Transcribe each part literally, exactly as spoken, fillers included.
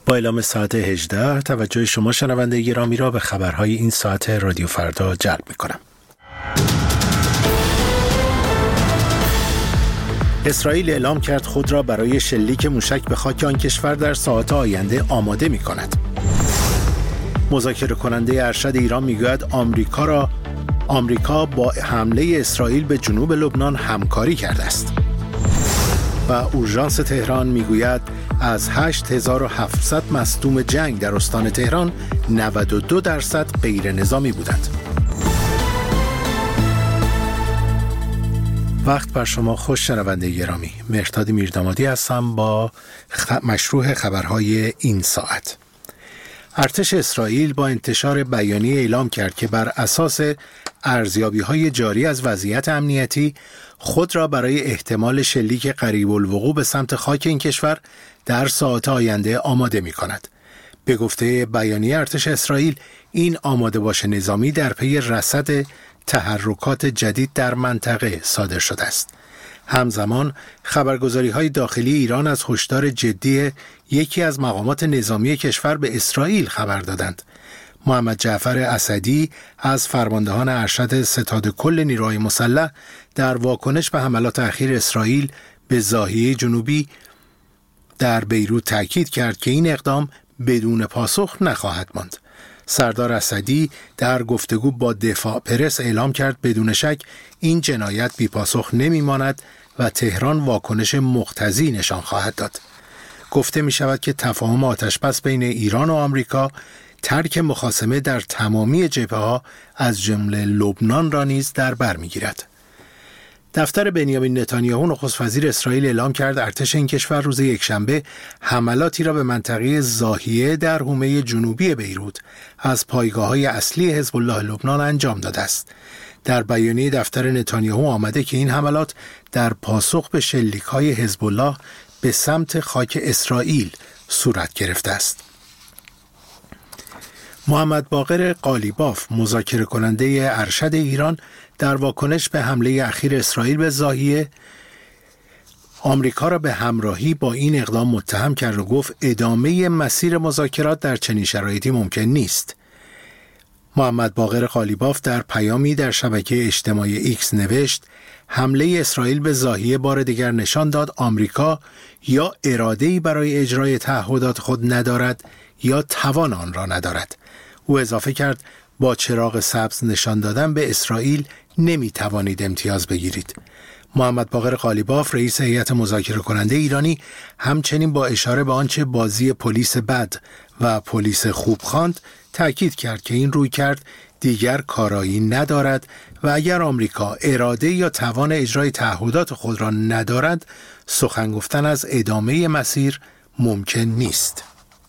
با اعلام ساعت هجده توجه شما شنونده گرامی را به خبرهای این ساعت رادیو فردا جلب می‌کنم. اسرائیل اعلام کرد خود را برای شلیک موشک به خاک آن کشور در ساعات آینده آماده می‌کند. مذاکره کننده ارشد ایران میگوید آمریکا را آمریکا با حمله اسرائیل به جنوب لبنان همکاری کرده است. و اورژانس تهران میگوید از هشت هزار و هفتصد مصدوم جنگ در استان تهران نود و دو درصد غیر نظامی بودند. وقت بر شما خوش شنونده گرامی. مهرداد میردامادی هستم با خ... مشروع خبرهای این ساعت. ارتش اسرائیل با انتشار بیانیه اعلام کرد که بر اساس ارزیابی‌های جاری از وضعیت امنیتی خود را برای احتمال شلیک قریب الوقوع به سمت خاک این کشور در ساعات آینده آماده می‌کند. به گفته بیانیه ارتش اسرائیل، این آماده باش نظامی در پی رصد تحرکات جدید در منطقه صادر شده است. همزمان خبرگزاری‌های داخلی ایران از هشدار جدی یکی از مقامات نظامی کشور به اسرائیل خبر دادند. محمد جعفر اسدی از فرماندهان ارشد ستاد کل نیروهای مسلح در واکنش به حملات اخیر اسرائیل به ضاحیه جنوبی در بیروت تاکید کرد که این اقدام بدون پاسخ نخواهد ماند. سردار اسدی در گفتگو با دفاع پرس اعلام کرد بدون شک این جنایت بی پاسخ نمی ماند و تهران واکنش مقتضی نشان خواهد داد. گفته می شود که تفاهم آتشبس بین ایران و آمریکا ترک مخاصمه در تمامی جبهه‌ها از جمله لبنان را نیز در بر می‌گیرد. دفتر بنیامین نتانیاهو نخست وزیر اسرائیل اعلام کرد ارتش این کشور روز یکشنبه حملاتی را به منطقه ضاحیه در حومه جنوبی بیروت از پایگاه‌های اصلی حزب الله لبنان انجام داده است. در بیانیه دفتر نتانیاهو آمده که این حملات در پاسخ به شلیک‌های حزب الله به سمت خاک اسرائیل صورت گرفته است. محمد باقر قالیباف مذاکره کننده ارشد ایران در واکنش به حمله اخیر اسرائیل به ضاحیه آمریکا را به همراهی با این اقدام متهم کرد و گفت ادامه مسیر مذاکرات در چنین شرایطی ممکن نیست. محمد باقر قالیباف در پیامی در شبکه اجتماعی ایکس نوشت حمله اسرائیل به ضاحیه بار دیگر نشان داد آمریکا یا اراده‌ای برای اجرای تعهدات خود ندارد یا توان آن را ندارد. او اضافه کرد با چراغ سبز نشان دادن به اسرائیل نمی توانید امتیاز بگیرید. محمد باقر قالیباف رئیس هیئت مذاکره کننده ایرانی همچنین با اشاره به آنچه بازی پلیس بد و پلیس خوب خواند تأکید کرد که این رویکرد دیگر کارایی ندارد و اگر آمریکا اراده یا توان اجرای تعهدات خود را ندارد سخن گفتن از ادامه مسیر ممکن نیست.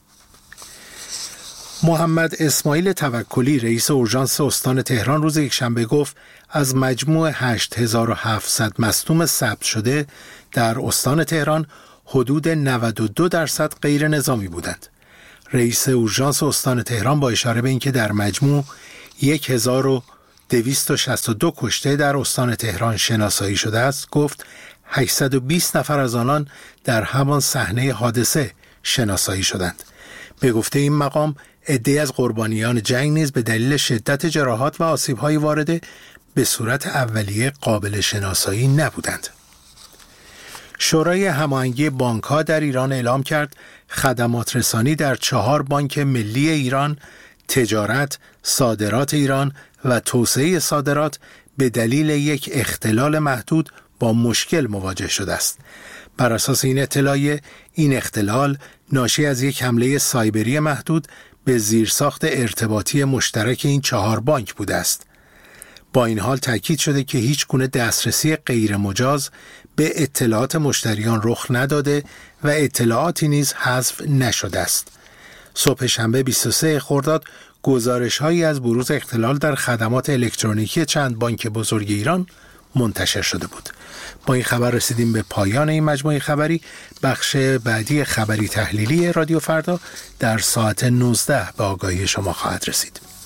محمد اسماعیل توکلی رئیس اورژانس استان تهران روز یکشنبه گفت از مجموع هشت هزار و هفتصد مصدوم ثبت شده در استان تهران حدود نود و دو درصد غیر نظامی بودند. رئیس اورژانس استان تهران با اشاره به اینکه در مجموع هزار و دویست و شصت و دو کشته در استان تهران شناسایی شده است گفت هشتصد و بیست نفر از آنان در همان صحنه حادثه شناسایی شدند. به گفته این مقام عده‌ای از قربانیان جنگ نیز به دلیل شدت جراحات و آسیب‌های وارده به صورت اولیه قابل شناسایی نبودند. شورای هماهنگی بانک‌ها در ایران اعلام کرد خدمات رسانی در چهار بانک ملی ایران، تجارت، صادرات ایران و توسعه صادرات به دلیل یک اختلال محدود با مشکل مواجه شده است. بر اساس این اطلاعیه این اختلال ناشی از یک حمله سایبری محدود به زیرساخت ارتباطی مشترک این چهار بانک بوده است. با این حال تاکید شده که هیچ گونه دسترسی غیر مجاز به اطلاعات مشتریان رخ نداده و اطلاعاتی نیز حذف نشده است. صبح شنبه بیست و سوم خرداد گزارش‌هایی از بروز اختلال در خدمات الکترونیکی چند بانک بزرگ ایران منتشر شده بود. با این خبر رسیدیم به پایان این مجموعه خبری. بخش بعدی خبری تحلیلی رادیو فردا در ساعت نوزده به آگاهی شما خواهد رسید.